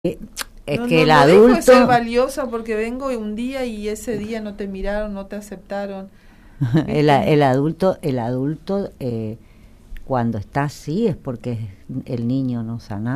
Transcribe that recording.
Es No, que no, el no dejo de ser adulto, valiosa porque vengo un día y ese día no te miraron, no te aceptaron, ¿viste? el adulto cuando está así es porque el niño no sana.